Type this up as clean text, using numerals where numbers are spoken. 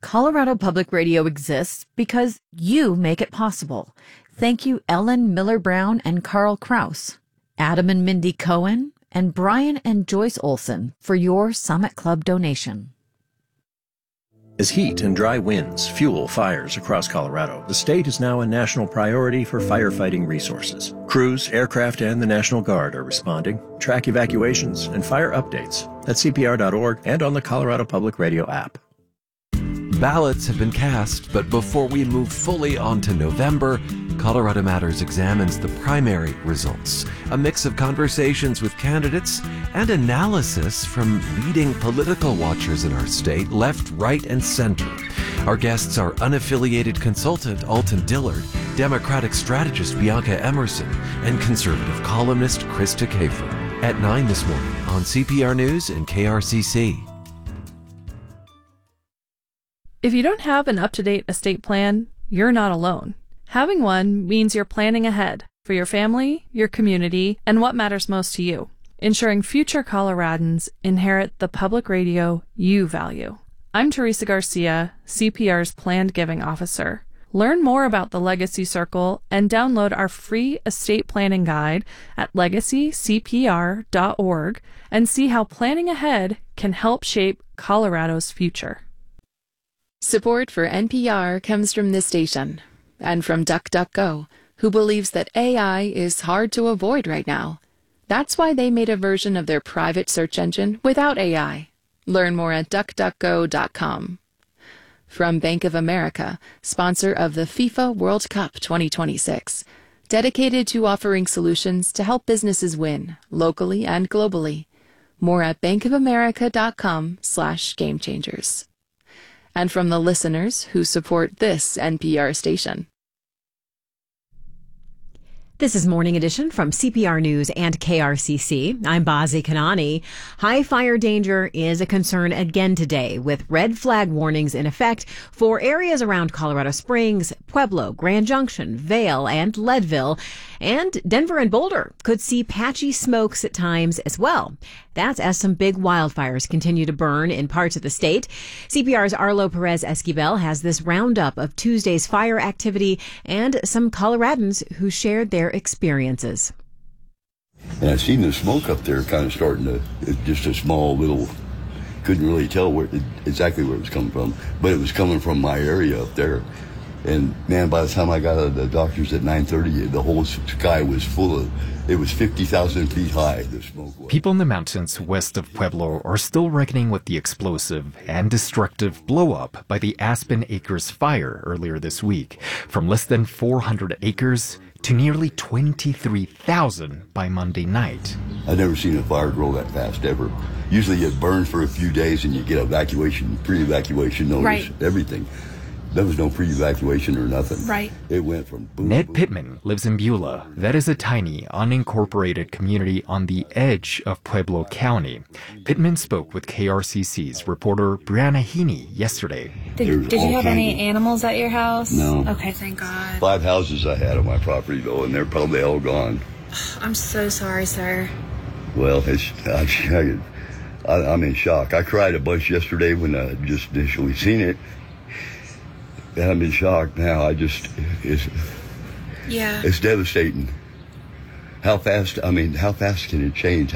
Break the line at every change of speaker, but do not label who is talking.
Colorado Public Radio exists because you make it possible. Thank you, Ellen Miller Brown and Carl Kraus, Adam and Mindy Cohen, and Brian and Joyce Olson for your Summit Club donation.
As heat and dry winds fuel fires across Colorado, the state is now a national priority for firefighting resources. Crews, aircraft, and the National Guard are responding. Track evacuations and fire updates at CPR.org and on the Colorado Public Radio app.
Ballots have been cast, but before we move fully on to November, Colorado Matters examines the primary results, a mix of conversations with candidates and analysis from leading political watchers in our state, left, right, and center. Our guests are unaffiliated consultant Alton Dillard, Democratic strategist Bianca Emerson, and conservative columnist Krista Kafer. At 9 this morning on CPR News and KRCC.
If you don't have an up-to-date estate plan, you're not alone. Having one means you're planning ahead for your family, your community, and what matters most to you, ensuring future Coloradans inherit the public radio you value. I'm Teresa Garcia, CPR's Planned Giving Officer. Learn more about the Legacy Circle and download our free estate planning guide at legacycpr.org and see how planning ahead can help shape Colorado's future.
Support for NPR comes from this station and from DuckDuckGo, who believes that AI is hard to avoid right now. That's why they made a version of their private search engine without AI. Learn more at duckduckgo.com. From Bank of America, sponsor of the FIFA World Cup 2026, dedicated to offering solutions to help businesses win, locally and globally. More at bankofamerica.com/gamechangers. And from the listeners who support this NPR station.
This is Morning Edition from CPR News and KRCC. I'm Bazi Kanani. High fire danger is a concern again today, with red flag warnings in effect for areas around Colorado Springs, Pueblo, Grand Junction, Vail, and Leadville. And Denver and Boulder could see patchy smokes at times as well. That's as some big wildfires continue to burn in parts of the state. CPR's Arlo Perez Esquivel has this roundup of Tuesday's fire activity and some Coloradans who shared their experiences.
And I seen the smoke up there kind of starting to, just a small little, couldn't really tell exactly where it was coming from, but it was coming from my area up there. And man, by the time I got out of the doctor's at 9:30, the whole sky was full of, it was 50,000 feet high, the smoke was.
People in the mountains west of Pueblo are still reckoning with the explosive and destructive blow-up by the Aspen Acres fire earlier this week. From less than 400 acres to nearly 23,000 by Monday night.
I've never seen a fire grow that fast ever. Usually it burns for a few days and you get evacuation, pre-evacuation notice, right. Everything. There was no pre-evacuation or nothing.
Right.
It went from boom.
Ned Pittman lives in Beulah. That is a tiny, unincorporated community on the edge of Pueblo County. Pittman spoke with KRCC's reporter Brianna Heaney yesterday.
Did you have any animals at your house?
No.
Okay, thank God.
5 houses I had on my property, though, and they're probably all gone.
I'm so sorry, sir.
Well, I'm in shock. I cried a bunch yesterday when I just initially seen it. And I'm in shock now. It's devastating. How fast can it change?